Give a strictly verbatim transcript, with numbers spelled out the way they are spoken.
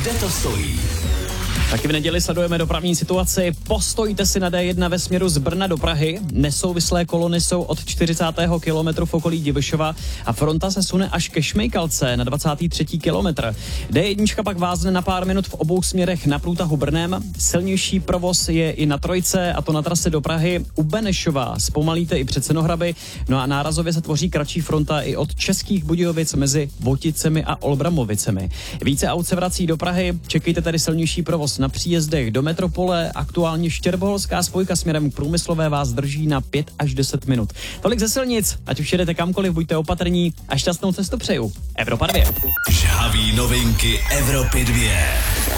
Kde to stojí? Taky v neděli sledujeme dopravní situaci. Postojte si na D jedna ve směru z Brna do Prahy. Nesouvislé kolony jsou od čtyřicátého kilometru v okolí Divišova a fronta se sune až ke Šmejkalce na dvacátý třetí kilometr. D jedna pak vázne na pár minut v obou směrech na průtahu Brnem. Silnější provoz je i na trojce, a to na trase do Prahy. U Benešova zpomalíte i před Senohraby. No a nárazově se tvoří kratší fronta i od Českých Budějovic mezi Voticemi a Olbramovicemi. Více aut se vrací do Prahy. Čekejte tedy silnější provoz na příjezdech do metropole. Aktuálně štěrboholská spojka směrem k Průmyslové vás drží na pět až deset minut. Tolik ze silnic, ať už jedete kamkoliv, buďte opatrní a šťastnou cestu přeju. Evropa dvě. Žhavý novinky Evropy dvě.